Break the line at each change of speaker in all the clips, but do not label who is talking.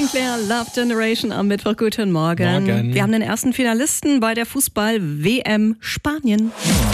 Sinclair, Love Generation am Mittwoch. Guten Morgen.
Morgen.
Wir haben den ersten Finalisten bei der Fußball-WM Spanien.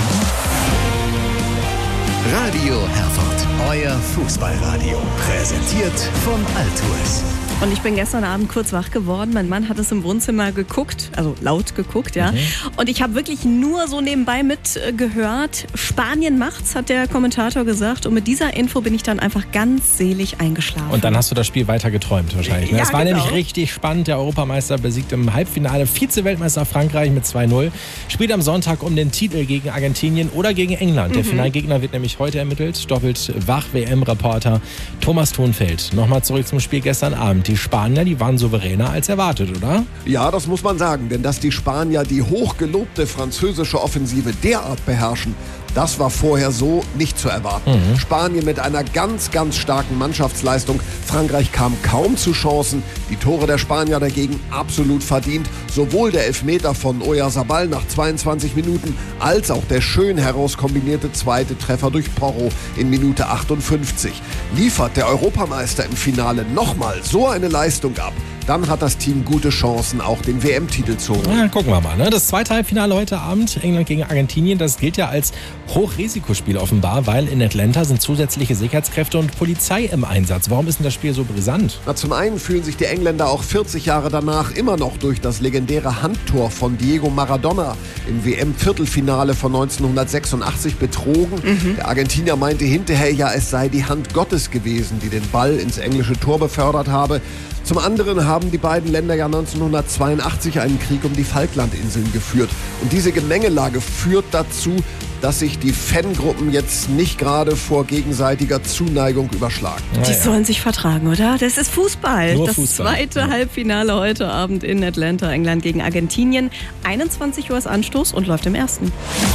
Radio Herford, euer Fußballradio. Präsentiert von Altours.
Und ich bin gestern Abend kurz wach geworden. Mein Mann hat es im Wohnzimmer geguckt, also laut geguckt, ja. Und ich habe wirklich nur so nebenbei mitgehört. Spanien macht's, hat der Kommentator gesagt. Und mit dieser Info bin ich dann einfach ganz selig eingeschlafen.
Und dann hast du das Spiel weiter geträumt wahrscheinlich. Ne?
Ja,
Es war
genau.
nämlich richtig spannend. Der Europameister besiegt im Halbfinale Vize-Weltmeister Frankreich mit 2-0. Spielt am Sonntag um den Titel gegen Argentinien oder gegen England. Der Finalgegner wird nämlich heute ermittelt. Doppelt wach WM-Reporter Thomas Thonfeld. Nochmal zurück zum Spiel gestern Abend. Die Spanier, die waren souveräner als erwartet, oder?
Ja, das muss man sagen, denn dass die Spanier die hochgelobte französische Offensive derart beherrschen, das war vorher so nicht zu erwarten. Spanien mit einer ganz, ganz starken Mannschaftsleistung. Frankreich kam kaum zu Chancen. Die Tore der Spanier dagegen absolut verdient. Sowohl der Elfmeter von Oyarzabal nach 22 Minuten als auch der schön herauskombinierte zweite Treffer durch Porro in Minute 58. Liefert der Europameister im Finale nochmal so eine Leistung ab, dann hat das Team gute Chancen, auch den WM-Titel zu holen.
Ja, gucken wir mal. Ne? Das zweite Halbfinale heute Abend, England gegen Argentinien, das gilt ja als Hochrisikospiel offenbar, weil in Atlanta sind zusätzliche Sicherheitskräfte und Polizei im Einsatz. Warum ist denn das Spiel so brisant?
Na, zum einen fühlen sich die Engländer auch 40 Jahre danach immer noch durch das legendäre Handtor von Diego Maradona im WM-Viertelfinale von 1986 betrogen. Der Argentinier meinte hinterher, ja, es sei die Hand Gottes gewesen, die den Ball ins englische Tor befördert habe. Zum anderen haben die beiden Länder ja 1982 einen Krieg um die Falklandinseln geführt. Und diese Gemengelage führt dazu, dass sich die Fangruppen jetzt nicht gerade vor gegenseitiger Zuneigung überschlagen.
Die sollen sich vertragen, oder? Das ist Fußball.
Nur
das
Fußball.
zweite Halbfinale heute Abend in Atlanta, England gegen Argentinien. 21 Uhr ist Anstoß und läuft im ersten.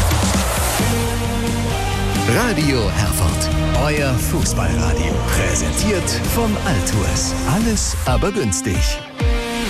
Radio Herford, euer Fußballradio. Präsentiert von Altours. Alles aber günstig.